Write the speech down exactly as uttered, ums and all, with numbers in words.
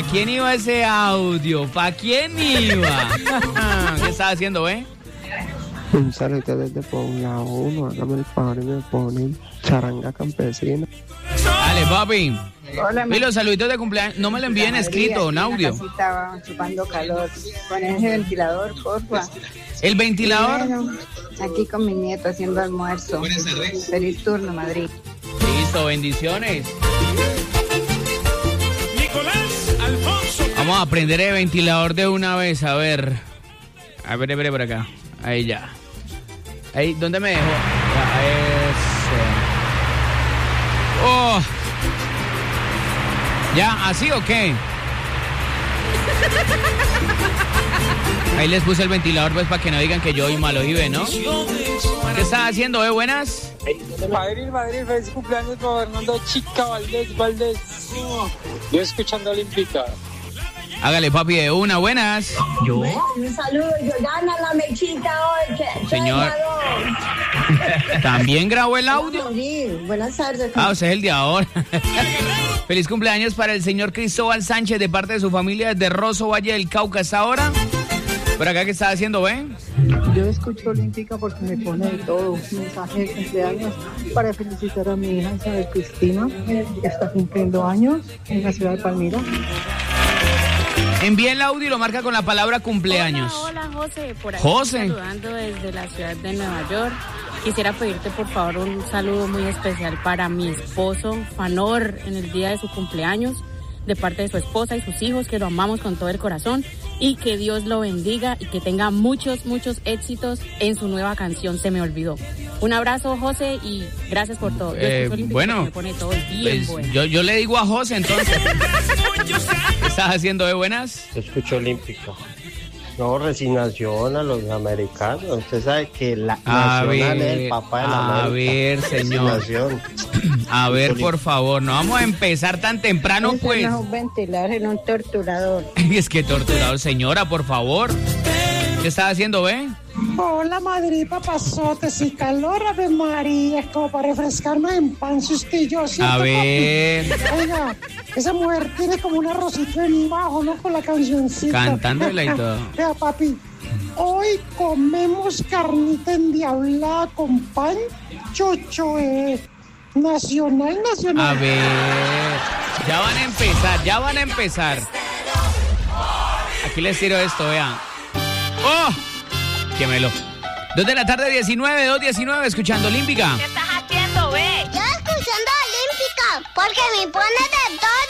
quién iba ese audio? ¿Para quién iba? ¿Qué estaba haciendo, eh? Un saludo desde Puebla uno, hágame el favor y me ponen charanga campesina. Dale, papi. Hola, y los saluditos de cumpleaños, no me lo envíen escrito, en audio. Estaba chupando calor con ese ventilador, porfa. ¿El ventilador? Bueno, aquí con mi nieto haciendo almuerzo. Feliz turno, Madrid. Listo, bendiciones. Nicolás Alfonso. Vamos a prender el ventilador de una vez, a ver. A ver, a ver, por acá. Ahí ya. Ahí, ¿dónde me dejó? Ya, eso. Oh. ¿Ya? ¿Así o qué? Ahí les puse el ventilador pues para que no digan que yo soy malo y ve, ¿no? ¿Qué estás haciendo, eh? Buenas. Madrid, Madrid, feliz cumpleaños para Fernando Chica Valdés, Valdés. Yo escuchando Olímpica. Hágale, papi, de una, buenas. ¿Yo? Un saludo, Jordana, la mechita hoy. Que señor. ¿También grabó el audio? Sí, buenas tardes. Ah, o sea, es el de ahora. Feliz cumpleaños para el señor Cristóbal Sánchez de parte de su familia desde Rosso, Valle del Cauca hasta ahora. ¿Por acá qué está haciendo, ven? Yo escucho Olímpica porque me pone de todo. Un mensaje de cumpleaños para felicitar a mi hija Isabel Cristina, que está cumpliendo años en la ciudad de Palmira. Envíe el audio y lo marca con la palabra cumpleaños. Hola, hola José, por aquí José. saludando desde la ciudad de Nueva York. Quisiera pedirte por favor un saludo muy especial para mi esposo Fanor en el día de su cumpleaños, de parte de su esposa y sus hijos, que lo amamos con todo el corazón y que Dios lo bendiga y que tenga muchos, muchos éxitos en su nueva canción Se Me Olvidó. Un abrazo, José, y gracias por todo. Yo Eh, Olímpica, bueno, me pone todo bien pues, bueno. yo, yo le digo a José entonces. ¿Qué estás haciendo de buenas? Yo escucho Olímpica. No, resignación a los americanos. Usted sabe que la A nacional ver, es el papá de la a América. ver, señor. Resignación. A ver, por favor, no vamos a empezar tan temprano, Eso pues. no es un ventilador, es un torturador. Es que torturador, señora, por favor. ¿Qué estás haciendo, ve? Hola, Madrid, papazotes y calor, Ave María, es como para refrescarme en pan, sustillo. A ver. Oiga, esa mujer tiene como un arrocito en bajo, ¿no? Con la cancioncita. Cantándola y todo. Vea, papi, hoy comemos carnita endiablada con pan, chocho, eh. Nacional, nacional. A ver. Ya van a empezar, ya van a empezar. Aquí les tiro esto, vean. ¡Oh! Quémelo. Dos de la tarde, diecinueve, dos diecinueve, escuchando Olímpica. ¿Qué estás haciendo, ve? Yo escuchando Olímpica porque me pone de todo.